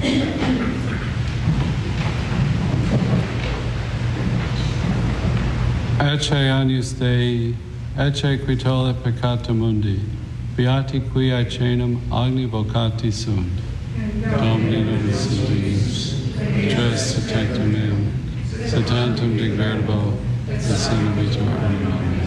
Ecce agnus Dei, ecce qui tollit peccata mundi, beati qui aecenum agni vocati sunt. Domini nobis Deus, tres tectum meum, se tantum digverbo, the sin of aeterno.